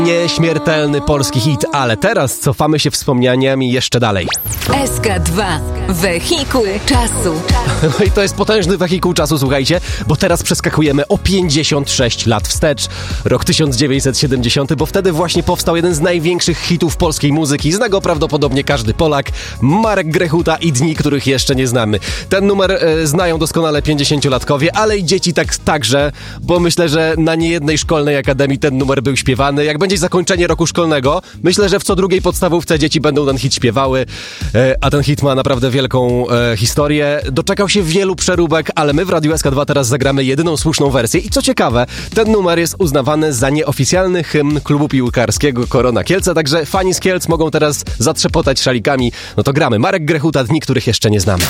Nieśmiertelny polski hit, ale teraz cofamy się wspomnieniami jeszcze dalej. SK2. Wehikuł czasu. No i to jest potężny wehikuł czasu, słuchajcie, bo teraz przeskakujemy o 56 lat wstecz. Rok 1970, bo wtedy właśnie powstał jeden z największych hitów polskiej muzyki. Zna go prawdopodobnie każdy Polak. Marek Grechuta i Dni, których jeszcze nie znamy. Ten numer znają doskonale 50-latkowie, ale i dzieci także, bo myślę, że na niejednej szkolnej akademii ten numer był śpiewany. Jak będzie zakończenie roku szkolnego, myślę, że w co drugiej podstawówce dzieci będą ten hit śpiewały, a ten hit ma naprawdę wielką historię. Doczekał się wielu przeróbek, ale my w Radiu SK2 teraz zagramy jedyną słuszną wersję i co ciekawe, ten numer jest uznawany za nieoficjalny hymn klubu piłkarskiego Korona Kielce, także fani z Kielc mogą teraz zatrzepotać szalikami. No to gramy. Marek Grechuta, Dni, których jeszcze nie znamy.